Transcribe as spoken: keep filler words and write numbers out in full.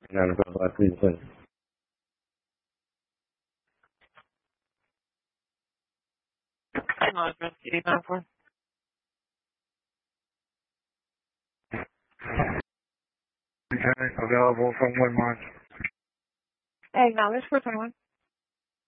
nine o'clock last week. Lieutenant available from Woodmont. Acknowledge for twenty-one.